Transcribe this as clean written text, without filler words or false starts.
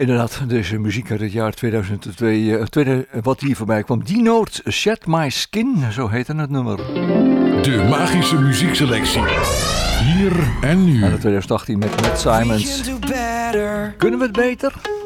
Inderdaad, deze muziek uit het jaar 2002, wat hier voorbij kwam. D-Note, Shed My Skin, zo heette het nummer. De magische muziekselectie. Hier en nu. En 2018 met Matt Simons. Kunnen we het beter?